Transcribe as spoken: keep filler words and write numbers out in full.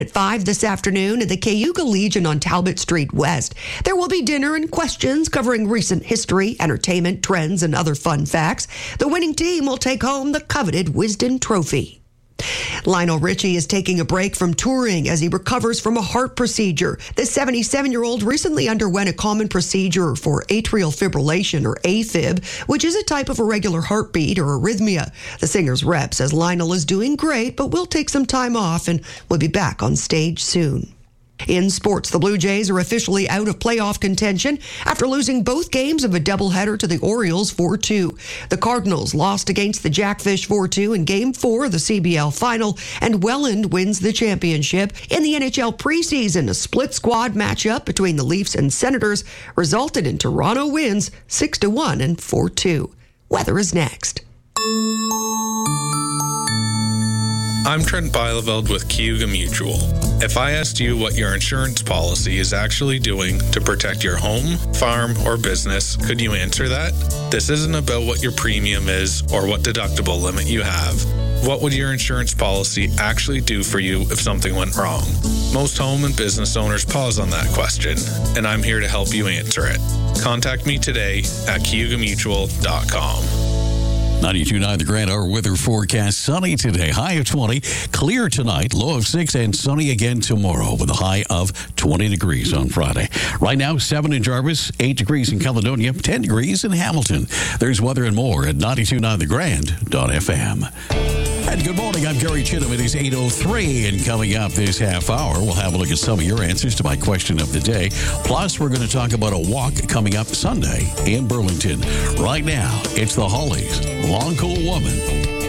At five this afternoon at the Cayuga Legion on Talbot Street West. There will be dinner and questions covering recent history, entertainment, trends, and other fun facts. The winning team will take home the coveted Wisden Trophy. Lionel Richie is taking a break from touring as he recovers from a heart procedure. The seventy-seven-year-old recently underwent a common procedure for atrial fibrillation, or AFib, which is a type of irregular heartbeat or arrhythmia. The singer's rep says Lionel is doing great, but will take some time off and will be back on stage soon. In sports, the Blue Jays are officially out of playoff contention after losing both games of a doubleheader to the Orioles four two. The Cardinals lost against the Jackfish four two in Game four of the C B L Final, and Welland wins the championship. In the N H L preseason, a split squad matchup between the Leafs and Senators resulted in Toronto wins six to one and four two. Weather is next. I'm Trent Bieleveld with Cayuga Mutual. If I asked you what your insurance policy is actually doing to protect your home, farm, or business, could you answer that? This isn't about what your premium is or what deductible limit you have. What would your insurance policy actually do for you if something went wrong? Most home and business owners pause on that question, and I'm here to help you answer it. Contact me today at cayuga mutual dot com. ninety-two point nine The Grand, our weather forecast. Sunny today, high of twenty. Clear tonight, low of six, and sunny again tomorrow with a high of twenty degrees on Friday. Right now, seven in Jarvis, eight degrees in Caledonia, ten degrees in Hamilton. There's weather and more at ninety-two point nine the grand dot f m. And good morning, I'm Gary Chittum. It is eight oh three, and coming up this half hour, we'll have a look at some of your answers to my question of the day. Plus, we're going to talk about a walk coming up Sunday in Burlington. Right now, it's the Hollies, Long Cool Woman.